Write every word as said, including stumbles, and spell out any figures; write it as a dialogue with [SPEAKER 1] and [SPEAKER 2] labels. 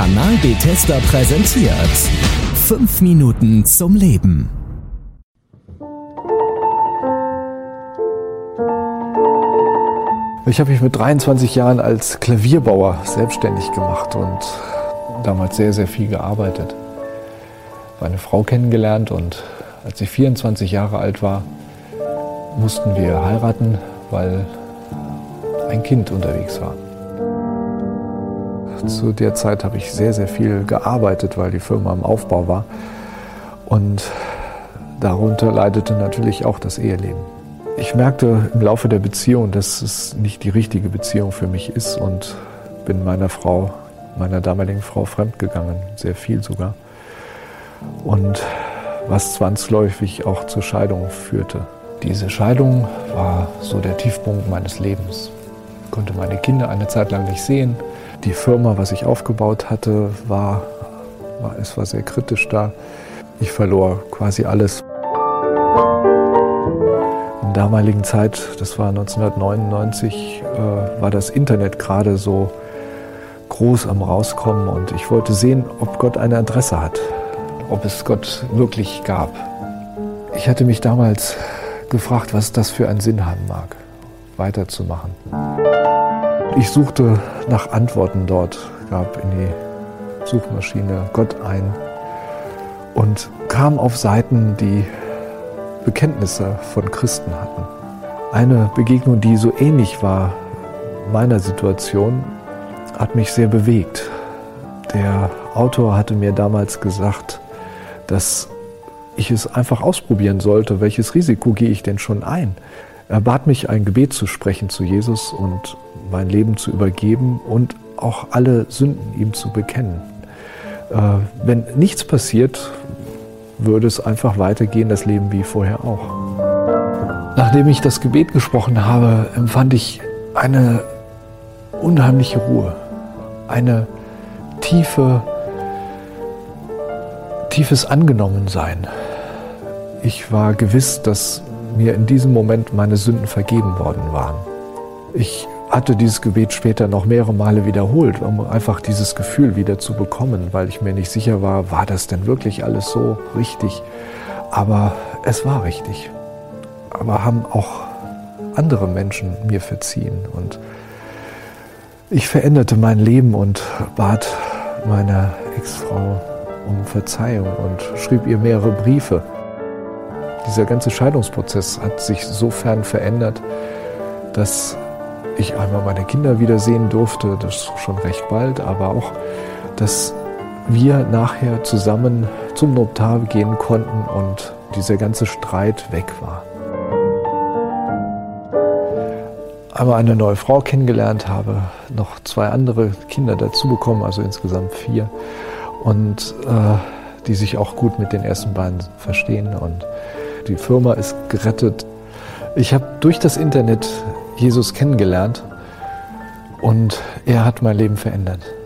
[SPEAKER 1] Kanal Bethesda präsentiert fünf Minuten zum Leben.
[SPEAKER 2] Ich habe mich mit dreiundzwanzig Jahren als Klavierbauer selbstständig gemacht und damals sehr, sehr viel gearbeitet. Ich habe eine Frau kennengelernt und als ich vierundzwanzig Jahre alt war, mussten wir heiraten, weil ein Kind unterwegs war. Zu der Zeit habe ich sehr, sehr viel gearbeitet, weil die Firma im Aufbau war. Und darunter leidete natürlich auch das Eheleben. Ich merkte im Laufe der Beziehung, dass es nicht die richtige Beziehung für mich ist und bin meiner Frau, meiner damaligen Frau fremdgegangen, sehr viel sogar. Und was zwangsläufig auch zur Scheidung führte. Diese Scheidung war so der Tiefpunkt meines Lebens. Ich konnte meine Kinder eine Zeit lang nicht sehen. Die Firma, was ich aufgebaut hatte, war, war, es war sehr kritisch da. Ich verlor quasi alles. In der damaligen Zeit, das war neunzehnhundertneunundneunzig, äh, war das Internet gerade so groß am Rauskommen und ich wollte sehen, ob Gott eine Adresse hat, ob es Gott wirklich gab. Ich hatte mich damals gefragt, was das für einen Sinn haben mag, weiterzumachen. Ich suchte nach Antworten dort, gab in die Suchmaschine Gott ein und kam auf Seiten, die Bekenntnisse von Christen hatten. Eine Begegnung, die so ähnlich war meiner Situation, hat mich sehr bewegt. Der Autor hatte mir damals gesagt, dass ich es einfach ausprobieren sollte, welches Risiko gehe ich denn schon ein. Er bat mich, ein Gebet zu sprechen zu Jesus und mein Leben zu übergeben und auch alle Sünden ihm zu bekennen. Äh, wenn nichts passiert, würde es einfach weitergehen, das Leben wie vorher auch. Nachdem ich das Gebet gesprochen habe, empfand ich eine unheimliche Ruhe, eine tiefe, tiefes Angenommensein. Ich war gewiss, dass mir in diesem Moment meine Sünden vergeben worden waren. Ich hatte dieses Gebet später noch mehrere Male wiederholt, um einfach dieses Gefühl wieder zu bekommen, weil ich mir nicht sicher war, war das denn wirklich alles so richtig? Aber es war richtig. Aber haben auch andere Menschen mir verziehen. Und ich veränderte mein Leben und bat meine Ex-Frau um Verzeihung und schrieb ihr mehrere Briefe. Dieser ganze Scheidungsprozess hat sich sofern verändert, dass ich einmal meine Kinder wiedersehen durfte, das schon recht bald, aber auch, dass wir nachher zusammen zum Notar gehen konnten und dieser ganze Streit weg war. Einmal eine neue Frau kennengelernt habe, noch zwei andere Kinder dazu bekommen, also insgesamt vier, und äh, die sich auch gut mit den ersten beiden verstehen und die Firma ist gerettet. Ich habe durch das Internet Jesus kennengelernt und er hat mein Leben verändert.